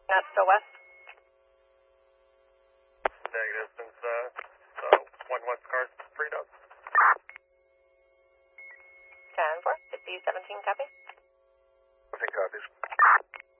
That's still west? Negative, since, one west car's freed up. 10-4, 50-17, copy? 17 copies.